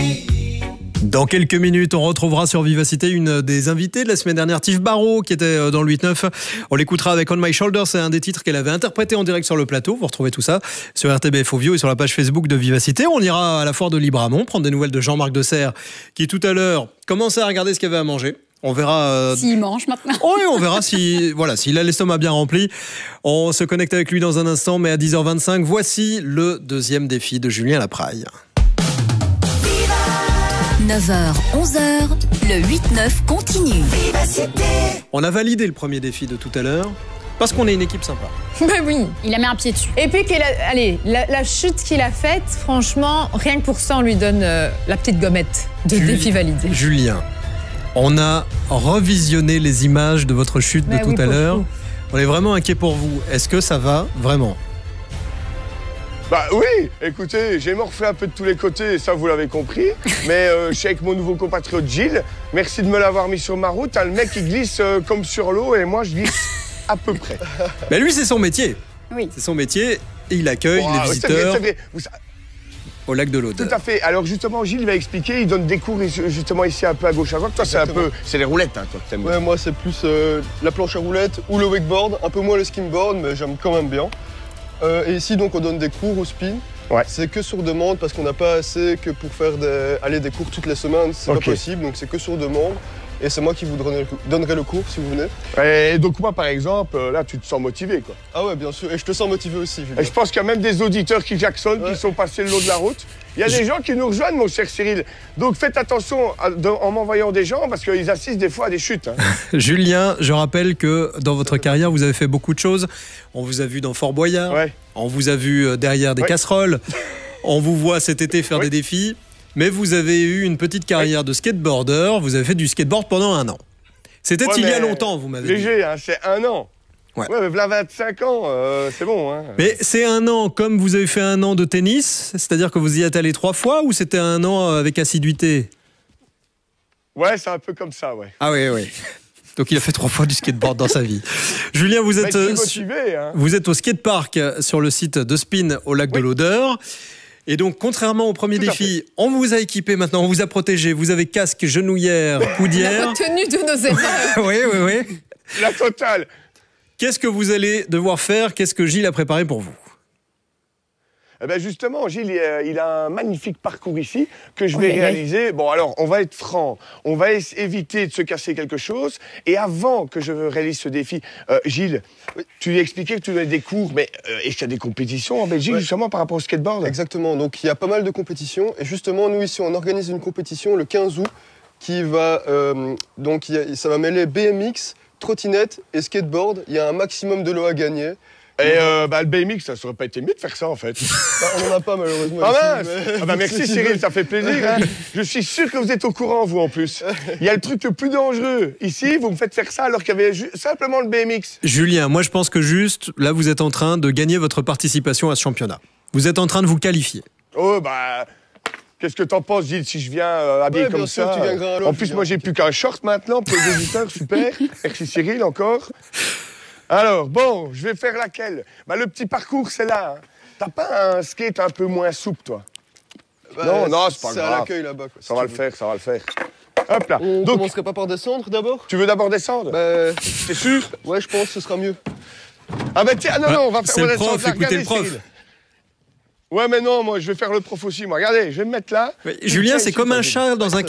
Dans quelques minutes, on retrouvera sur Vivacité une des invitées de la semaine dernière, Tiff Barrow, qui était dans le 8-9. On l'écoutera avec On My Shoulder, c'est un des titres qu'elle avait interprété en direct sur le plateau. Vous retrouvez tout ça sur RTBF Ovio et sur la page Facebook de Vivacité. On ira à la foire de Libramont, prendre des nouvelles de Jean-Marc Deserre, qui tout à l'heure commençait à regarder ce qu'il y avait à manger. On verra s'il mange maintenant. Oui, on verra s'il a l'estomac bien rempli. On se connecte avec lui dans un instant, mais à 10h25, voici le deuxième défi de Julien Lapraille. 9h, 11h, le 8-9 continue. On a validé le premier défi de tout à l'heure, parce qu'on est une équipe sympa. Ben oui, il a mis un pied dessus. Et puis, la chute qu'il a faite, franchement, rien que pour ça, on lui donne la petite gommette de défi validé. Julien, on a revisionné les images de votre chute de tout à l'heure. On est vraiment inquiet pour vous. Est-ce que ça va vraiment ? Bah oui, écoutez, j'ai morflé un peu de tous les côtés, ça vous l'avez compris. Mais je suis avec mon nouveau compatriote Gilles. Merci de me l'avoir mis sur ma route. Le mec, il glisse comme sur l'eau et moi, je glisse à peu près. Mais lui, c'est son métier. Oui. C'est son métier et il accueille les visiteurs c'est vrai. au lac de l'Aude. Tout à fait. Alors justement, Gilles va expliquer, il donne des cours justement ici un peu à gauche à droite. Toi, c'est les roulettes, hein, toi, que t'aimes. Ouais, moi, c'est plus la planche à roulettes ou le wakeboard, un peu moins le skimboard, mais j'aime quand même bien. Et ici, donc, on donne des cours au spin. Ouais. C'est que sur demande parce qu'on n'a pas assez que pour faire des cours toutes les semaines, c'est pas possible. Donc, c'est que sur demande. Et c'est moi qui vous donnerai le cours si vous venez. Et donc moi, par exemple, là, tu te sens motivé, quoi. Ah ouais, bien sûr. Et je te sens motivé aussi, Julien. Et je pense qu'il y a même des auditeurs qui jacksonnent, qui sont passés le long de la route. Il y a des gens qui nous rejoignent, mon cher Cyril. Donc faites attention en m'envoyant des gens, parce qu'ils assistent des fois à des chutes. Hein. Julien, je rappelle que dans votre carrière, vous avez fait beaucoup de choses. On vous a vu dans Fort Boyard. Ouais. On vous a vu derrière des casseroles. On vous voit cet été faire des défis. Mais vous avez eu une petite carrière de skateboarder. Vous avez fait du skateboard pendant 1 an. C'était il y a longtemps, vous m'avez dit. Léger, hein, c'est 1 an. Ouais, mais voilà 25 ans, c'est bon. Hein. Mais c'est 1 an comme vous avez fait 1 an de tennis, c'est-à-dire que vous y êtes allé 3 fois ou c'était 1 an avec assiduité ? Ouais, c'est un peu comme ça, ouais. Ah oui. Donc il a fait 3 fois du skateboard dans sa vie. Julien, vous êtes motivé, hein. Vous êtes au skatepark sur le site de Spin au lac de l'Odeur. Et donc, contrairement au premier défi, on vous a équipé maintenant, on vous a protégé. Vous avez casque, genouillère, coudière. La retenue de nos erreurs. Oui. La totale. Qu'est-ce que vous allez devoir faire ? Qu'est-ce que Gilles a préparé pour vous ? Eh ben justement, Gilles, il a un magnifique parcours ici que je vais réaliser. Bon, alors, on va être franc. On va éviter de se casser quelque chose. Et avant que je réalise ce défi, Gilles, tu lui expliquais que tu donnais des cours, mais et qu'il y a des compétitions en Belgique, justement, par rapport au skateboard. Exactement. Donc, il y a pas mal de compétitions. Et justement, nous, ici, on organise une compétition le 15 août qui va... ça va mêler BMX, trottinette et skateboard. Il y a un maximum de lots à gagner. Et le BMX, ça serait pas été mieux de faire ça en fait. On n'en a pas malheureusement. Merci Cyril, ça fait plaisir. Hein. Je suis sûr que vous êtes au courant, vous en plus. Il y a le truc le plus dangereux. Ici, vous me faites faire ça alors qu'il y avait simplement le BMX. Julien, moi je pense que juste, là vous êtes en train de gagner votre participation à ce championnat. Vous êtes en train de vous qualifier. Oh qu'est-ce que t'en penses, Gilles, si je viens habillé comme ça En plus, moi j'ai plus qu'un short maintenant pour les auditeurs, super. Merci Cyril encore. Alors, bon, je vais faire laquelle ? Le petit parcours, c'est là. Hein. T'as pas un skate un peu moins souple, toi ? Non, c'est pas grave. C'est à l'accueil, là-bas. Quoi, ça va le faire. Hop là. On commencerait pas par descendre, d'abord ? Tu veux d'abord descendre ? T'es sûr ? Ouais, je pense que ce sera mieux. Ah tiens, non, on va faire le prof, écoutez le prof. Cyril. Ouais, mais non, moi, je vais faire le prof aussi. Moi, regardez, je vais me mettre là. Julien, c'est comme un chat dans un